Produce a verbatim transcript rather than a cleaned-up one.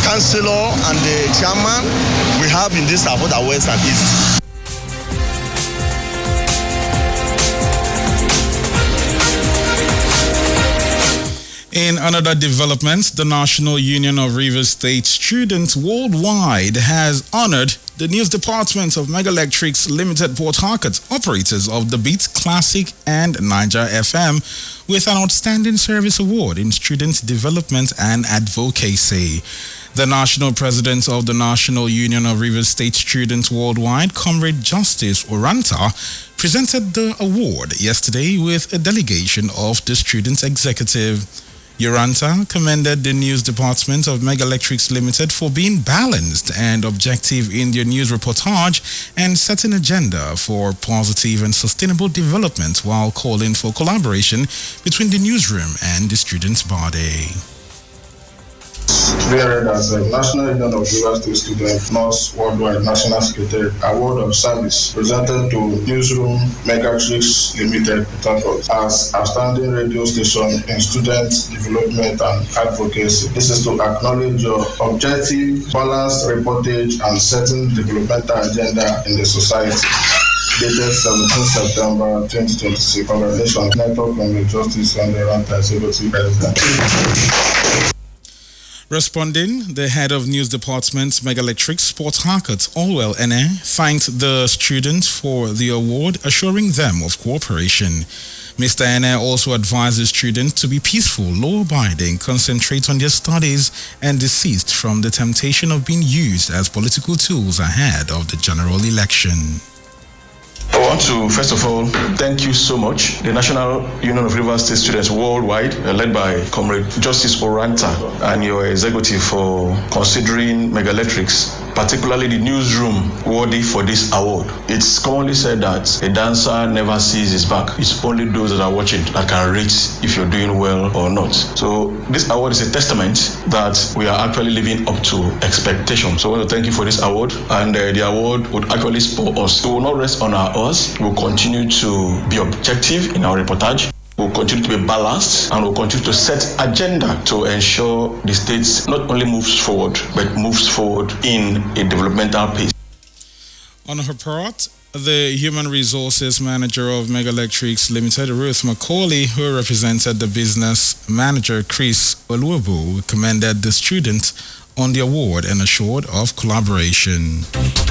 councillor and the chairman we have in this Abuja West and East. In another development, the National Union of Rivers State Students Worldwide has honored the news departments of Mega Electrics Limited Port Harcourt, operators of The Beat Classic and Niger F M, with an Outstanding Service Award in Student Development and Advocacy. The National President of the National Union of Rivers State Students Worldwide, Comrade Justice Oranta, presented the award yesterday with a delegation of the Student Executive. Uranta commended the news department of Mega Electrics Limited for being balanced and objective in their news reportage and setting agenda for positive and sustainable development while calling for collaboration between the newsroom and the students' body. Being as a National Union of Rivers State Students North Worldwide National Secretary Award of Service presented to Newsroom Megatrix Limited as outstanding radio station in student development and advocacy. This is to acknowledge your objective, balanced reportage and setting developmental agenda in the society. Dated seventeenth September twenty twenty-six. Congratulations, Network Comrade Justice and the Ranta Executive President. Responding, the head of news department, Mega Electrics Port Harcourt, Allwell Ene, thanked the students for the award, assuring them of cooperation. Mister Ene also advised the students to be peaceful, law-abiding, concentrate on their studies, and desist from the temptation of being used as political tools ahead of the general election. I want to, first of all, thank you so much, the National Union of Rivers State Students Worldwide, uh, led by Comrade Justice Oranta and your executive for considering Mega Electrics, particularly the newsroom, worthy for this award. It's commonly said that a dancer never sees his back. It's only those that are watching that can rate if you're doing well or not. So this award is a testament that we are actually living up to expectations. So I want to thank you for this award, and uh, the award would actually spur us. It will not rest on our us. We'll continue to be objective in our reportage. We'll continue to be balanced, and we'll continue to set agenda to ensure the state not only moves forward, but moves forward in a developmental pace. On her part, the Human Resources Manager of Mega Electrics Limited, Ruth Macaulay, who represented the business manager, Chris Oluobu, commended the student on the award and assured of collaboration.